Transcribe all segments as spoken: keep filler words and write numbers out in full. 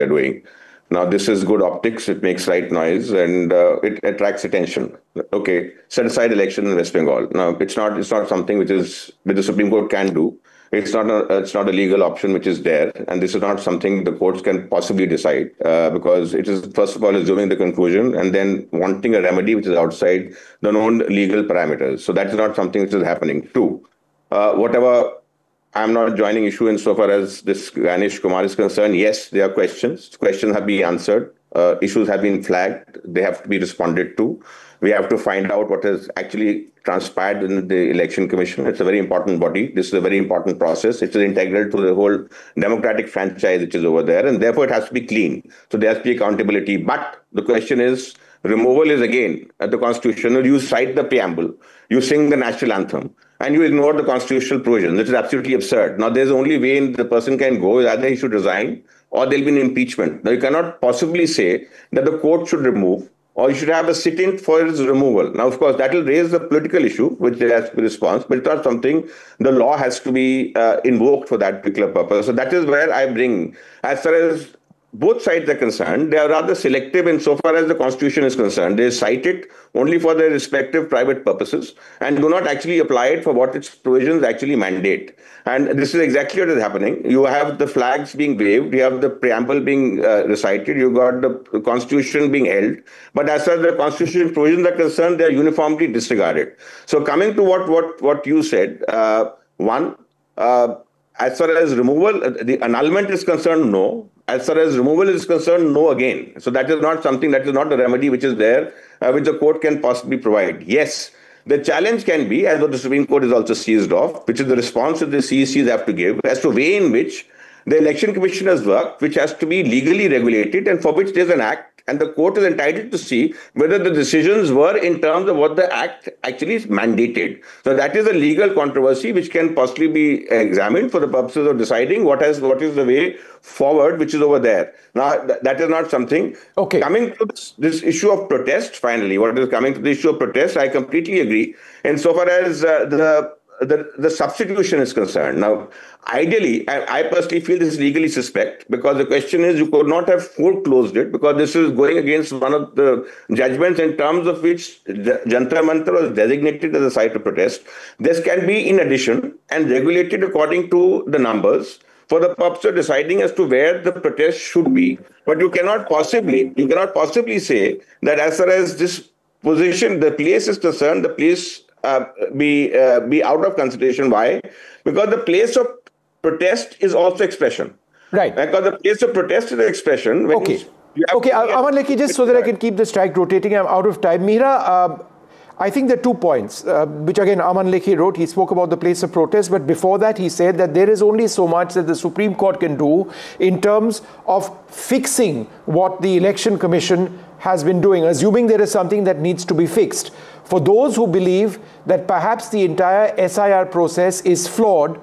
they're doing. Now, this is good optics. It makes right noise and uh, it attracts attention. Okay, set aside election in West Bengal. Now, it's not it's not something which is which the Supreme Court can do. It's not a it's not a legal option which is there, and this is not something the courts can possibly decide uh, because it is first of all assuming the conclusion and then wanting a remedy which is outside the known legal parameters. So that is not something which is happening. Two, uh, whatever. I'm not joining issue insofar as this Ganesh Kumar is concerned. Yes, there are questions. Questions have been answered. Uh, issues have been flagged. They have to be responded to. We have to find out what has actually transpired in the Election Commission. It's a very important body. This is a very important process. It is integral to the whole democratic franchise which is over there, and therefore it has to be clean. So there has to be accountability. But the question is, removal is again at the Constitution. You cite the preamble, you sing the national anthem, and you ignore the constitutional provisions. This is absolutely absurd. Now, there's only way in the person can go is either he should resign or there'll be an impeachment. Now, you cannot possibly say that the court should remove or you should have a sit-in for his removal. Now, of course, that will raise the political issue, which there has to be response, but it's not something the law has to be uh, invoked for that particular purpose. So that is where I bring, as far as both sides are concerned, they are rather selective insofar as the Constitution is concerned. They cite it only for their respective private purposes and do not actually apply it for what its provisions actually mandate. And this is exactly what is happening. You have the flags being waved, you have the preamble being uh, recited, you got the Constitution being held. But as far as the Constitution provisions are concerned, they are uniformly disregarded. So coming to what, what, what you said, uh, one, uh, as far as removal, the annulment is concerned, no. As far as removal is concerned, no again. So that is not something, that is not a remedy which is there, uh, which the court can possibly provide. Yes, the challenge can be, as what the Supreme Court is also seized off, which is the response that the C E Cs have to give as to way in which the Election Commission has worked, which has to be legally regulated and for which there's an act. And the court is entitled to see whether the decisions were in terms of what the act actually is mandated. So that is a legal controversy which can possibly be examined for the purposes of deciding what has what is the way forward, which is over there. Now, th- that is not something. Okay. Coming to this, this issue of protest, finally, what is coming to the issue of protest, I completely agree. Insofar as uh, the The, the substitution is concerned. Now, ideally, I, I personally feel this is legally suspect because the question is you could not have foreclosed it because this is going against one of the judgments in terms of which Jantar Mantar was designated as a site of protest. This can be in addition and regulated according to the numbers for the purpose of deciding as to where the protest should be. But you cannot possibly, you cannot possibly say that as far as this position, the place is concerned, the place Uh, be uh, be out of consideration. Why? Because the place of protest is also expression. Right. Because the place of protest is expression. When okay. You have okay, Aman Lekhi, just so that I can keep the strike rotating, I'm out of time. Mihra, uh, I think there are two points, uh, which again Aman Lekhi wrote. He spoke about the place of protest, but before that he said that there is only so much that the Supreme Court can do in terms of fixing what the Election Commission has been doing, assuming there is something that needs to be fixed. For those who believe that perhaps the entire S I R process is flawed,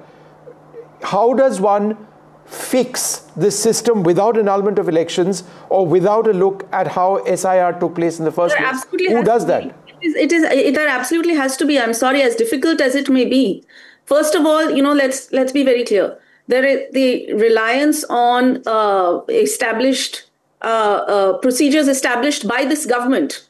how does one fix this system without annulment of elections or without a look at how S I R took place in the first there place? Who does that? It is, it is, it absolutely has to be. I'm sorry, as difficult as it may be. First of all, you know, let's let's be very clear. There is the reliance on uh, established uh, uh, procedures established by this government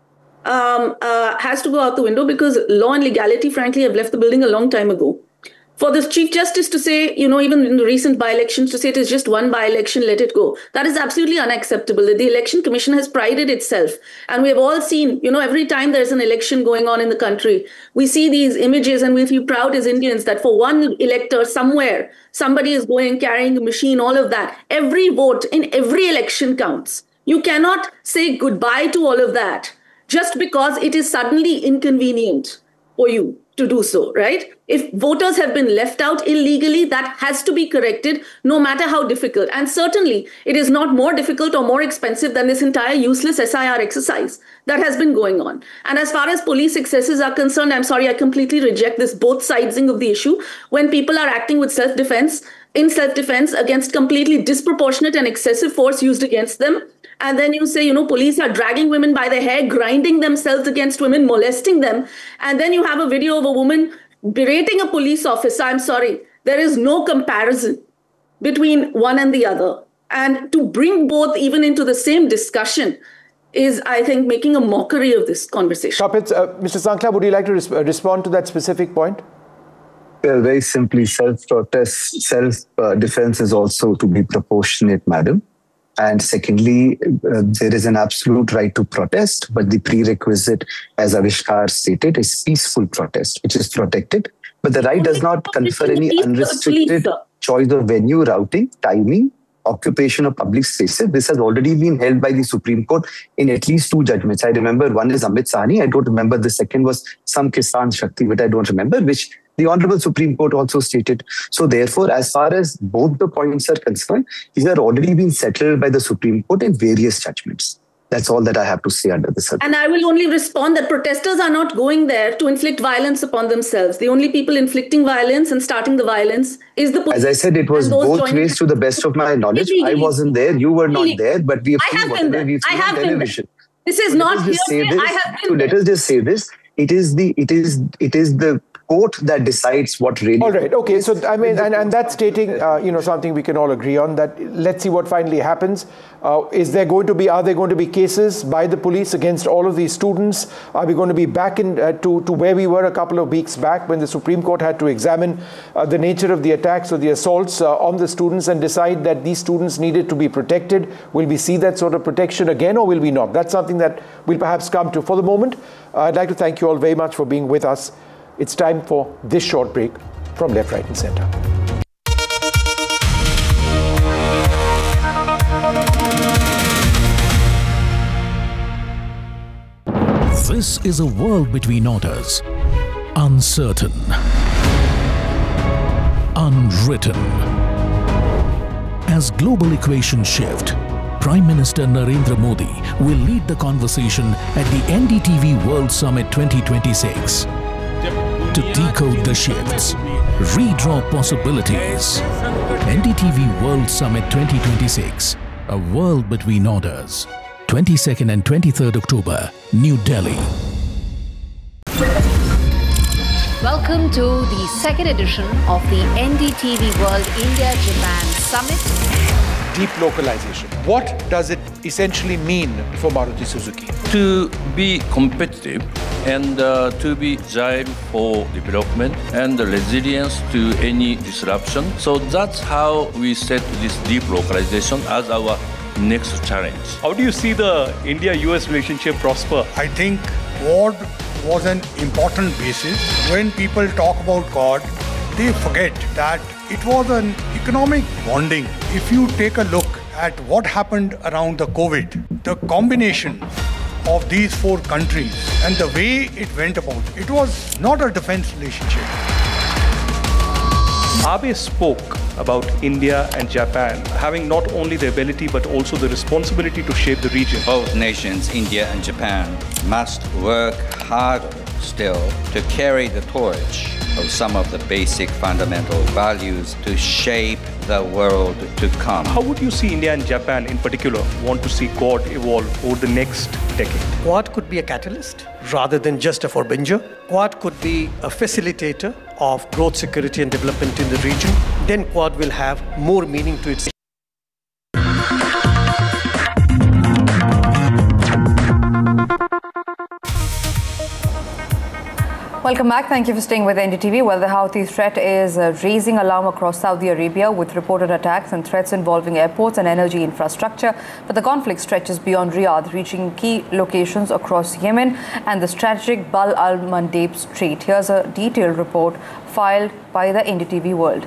um, uh, has to go out the window because law and legality, frankly, have left the building a long time ago. For the Chief Justice to say, you know, even in the recent by-elections, to say it is just one by-election, let it go. That is absolutely unacceptable. The Election Commission has prided itself. And we have all seen, you know, every time there's an election going on in the country, we see these images and we feel proud as Indians that for one elector somewhere, somebody is going, carrying a machine, all of that. Every vote in every election counts. You cannot say goodbye to all of that just because it is suddenly inconvenient for you to do so, right? If voters have been left out illegally, that has to be corrected, no matter how difficult. And certainly, it is not more difficult or more expensive than this entire useless S I R exercise that has been going on. And as far as police excesses are concerned, I'm sorry, I completely reject this both sidesing of the issue. When people are acting with self-defense, in self-defense against completely disproportionate and excessive force used against them, and then you say, you know, police are dragging women by the hair, grinding themselves against women, molesting them. And then you have a video of a woman berating a police officer. I'm sorry, there is no comparison between one and the other. And to bring both even into the same discussion is, I think, making a mockery of this conversation. Kapit, uh, Mister Sankla, would you like to res- respond to that specific point? Well, very simply, self-protest, self-defense is also to be proportionate, madam. And secondly, uh, there is an absolute right to protest, but the prerequisite, as Avishkar stated, is peaceful protest, which is protected. But the right does not confer any unrestricted choice of venue, routing, timing, occupation of public spaces. This has already been held by the Supreme Court in at least two judgments. I remember one is Amit Sahni. I don't remember the second was some Kisan Shakti, but I don't remember, which the Honorable Supreme Court also stated. So therefore, as far as both the points are concerned, these are already been settled by the Supreme Court in various judgments. That's all that I have to say under the subject. And I will only respond that protesters are not going there to inflict violence upon themselves. The only people inflicting violence and starting the violence is the police. As I said, it was both ways to the best of my knowledge. I wasn't there, you were not there, but we have I seen have been there. we've I seen have on been television. There. This is so not hearsay. I have been so there. Let us just say this. It is the it is it is the court that decides what really. All right. Okay. So I mean, and, and that's stating, uh, you know, something we can all agree on. That let's see what finally happens. Uh, is there going to be? Are there going to be cases by the police against all of these students? Are we going to be back in uh, to to where we were a couple of weeks back when the Supreme Court had to examine uh, the nature of the attacks or the assaults uh, on the students and decide that these students needed to be protected? Will we see that sort of protection again, or will we not? That's something that we'll perhaps come to. For the moment, uh, I'd like to thank you all very much for being with us. It's time for this short break from Left, Right and Centre. This is a world between orders. Uncertain. Unwritten. As global equations shift, Prime Minister Narendra Modi will lead the conversation at the N D T V World Summit twenty twenty-six. To decode the shifts, redraw possibilities. N D T V World Summit twenty twenty-six, a world between orders. twenty-second and twenty-third October, New Delhi. Welcome to the second edition of the N D T V World India-Japan Summit. Deep localization. What does it essentially mean for Maruti Suzuki? To be competitive and uh, to be agile for development and resilience to any disruption. So that's how we set this deep localization as our next challenge. How do you see the India U S relationship prosper? I think Quad was an important basis. When people talk about Quad, they forget that it was an economic bonding. If you take a look at what happened around the COVID, the combination of these four countries and the way it went about, it was not a defense relationship. Abe spoke about India and Japan having not only the ability but also the responsibility to shape the region. Both nations, India and Japan, must work harder still to carry the torch of some of the basic fundamental values to shape the world to come. How would you see India and Japan in particular want to see Quad evolve over the next decade? Quad could be a catalyst rather than just a forbinger. Quad could be a facilitator of growth, security and development in the region. Then Quad will have more meaning to its. Welcome back. Thank you for staying with N D T V. Well, the Houthi threat is uh, raising alarm across Saudi Arabia with reported attacks and threats involving airports and energy infrastructure. But the conflict stretches beyond Riyadh, reaching key locations across Yemen and the strategic Bab al-Mandeb Strait. Here's a detailed report filed by the N D T V World.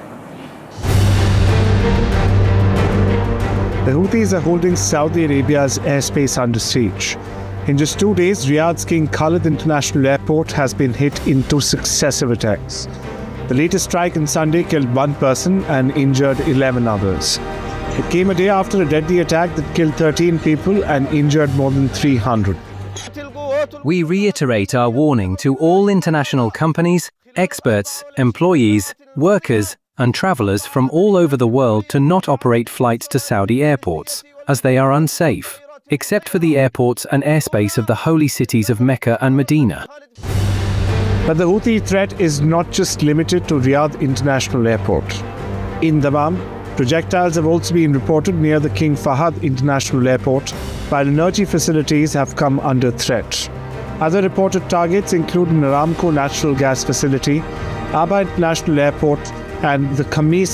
The Houthis are holding Saudi Arabia's airspace under siege. In just two days, Riyadh's King Khalid International Airport has been hit in two successive attacks. The latest strike on Sunday killed one person and injured eleven others. It came a day after a deadly attack that killed thirteen people and injured more than three hundred. We reiterate our warning to all international companies, experts, employees, workers, and travelers from all over the world to not operate flights to Saudi airports, as they are unsafe, except for the airports and airspace of the holy cities of Mecca and Medina. But the Houthi threat is not just limited to Riyadh International Airport. In Dammam, Projectiles have also been reported near the King Fahad International Airport, while energy facilities have come under threat. Other reported targets include an Aramco natural gas facility, Aba International Airport, and the Khamis